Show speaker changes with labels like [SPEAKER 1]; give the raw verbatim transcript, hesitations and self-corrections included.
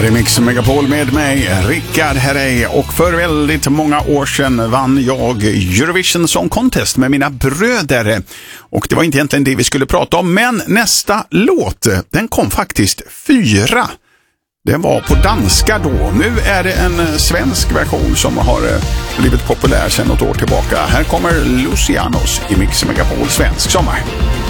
[SPEAKER 1] är Mix Megapol med mig, Rickard Herrey, och för väldigt många år sedan vann jag Eurovision Song Contest med mina bröder. Och det var inte egentligen det vi skulle prata om, men nästa låt, den kom faktiskt fyra. Den var på danska då. Nu är det en svensk version som har blivit populär sedan något år tillbaka. Här kommer Lucianos i Mix Megapol svensk sommar.